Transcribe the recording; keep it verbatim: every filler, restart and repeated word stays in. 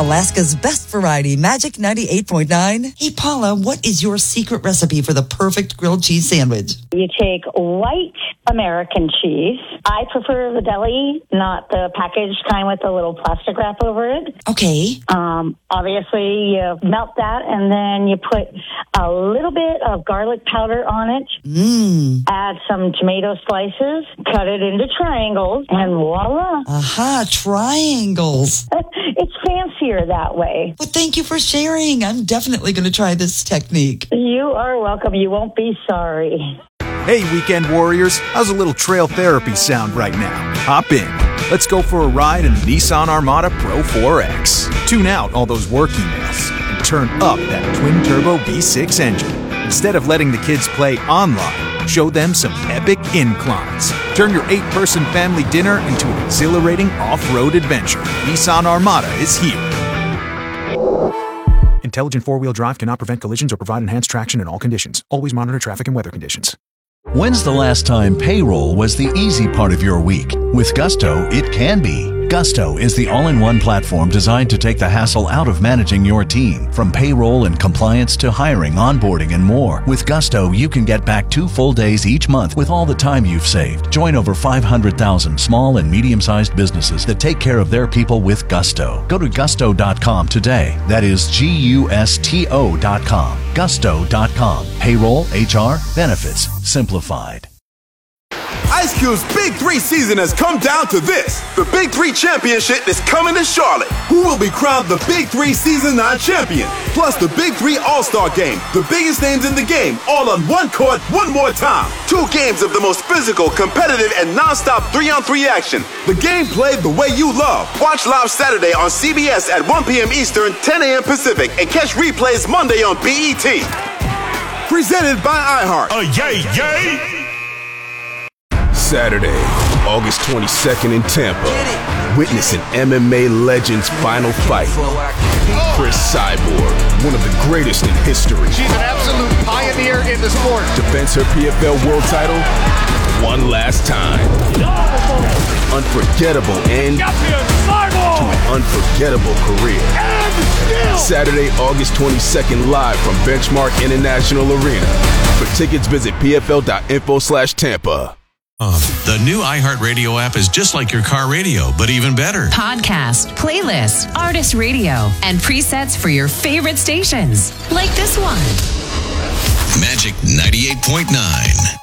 Alaska's best variety, Magic ninety-eight point nine. Hey, Paula, what is your secret recipe for the perfect grilled cheese sandwich? You take white American cheese. I prefer the deli, not the packaged kind with the little plastic wrap over it. Okay. Um, obviously, you melt that, and then you put a little bit of garlic powder on it. Mmm. Add some tomato slices, cut it into triangles, and voila. Aha, triangles. It's fancier that way. Well, thank you for sharing. I'm definitely going to try this technique. You are welcome. You won't be sorry. Hey, weekend warriors, how's a little trail therapy sound right now? Hop in. Let's go for a ride in the Nissan Armada Pro four X. Tune out all those work emails and turn up that twin-turbo V six engine. Instead of letting the kids play online, show them some epic inclines. Turn your eight-person family dinner into an exhilarating off-road adventure. Nissan Armada is here. Intelligent four-wheel drive cannot prevent collisions or provide enhanced traction in all conditions. Always monitor traffic and weather conditions. When's the last time payroll was the easy part of your week? With Gusto, it can be. Gusto is the all-in-one platform designed to take the hassle out of managing your team. From payroll and compliance to hiring, onboarding, and more. With Gusto, you can get back two full days each month with all the time you've saved. Join over five hundred thousand small and medium-sized businesses that take care of their people with Gusto. Go to gusto dot com today. That is G U S T O dot com. gusto dot com. Payroll, H R, benefits, simplified. Ice Cube's Big Three season has come down to this. The Big Three Championship is coming to Charlotte. Who will be crowned the Big Three Season nine champion? Plus the Big Three All-Star Game. The biggest names in the game, all on one court, one more time. Two games of the most physical, competitive, and non-stop three-on-three action. The game played the way you love. Watch live Saturday on C B S at one p.m. Eastern, ten a.m. Pacific, and catch replays Monday on B E T. Presented by iHeart. Oh, yay, yay! Saturday, August twenty-second in Tampa. Witness an M M A legend's final fight. Chris Cyborg, one of the greatest in history. She's an absolute pioneer in the sport. Defends her P F L world title one last time. Unforgettable end to an unforgettable career. Saturday, August twenty-second, live from Benchmark International Arena. For tickets, visit P F L dot info slash Tampa. The new iHeartRadio app is just like your car radio, but even better. Podcast, playlist, artist radio, and presets for your favorite stations. Like this one. Magic ninety-eight point nine.